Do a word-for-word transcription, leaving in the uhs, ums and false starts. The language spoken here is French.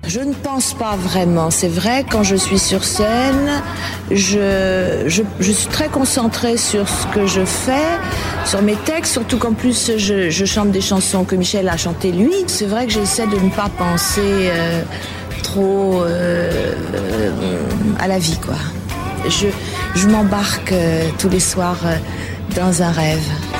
Je ne pense pas vraiment. C'est vrai, quand je suis sur scène, je, je, je suis très concentrée sur ce que je fais, sur mes textes, surtout qu'en plus je, je chante des chansons que Michel a chantées lui. C'est vrai que j'essaie de ne pas penser euh, trop euh, euh, à la vie, quoi. Je, je m'embarque euh, tous les soirs euh, dans un rêve.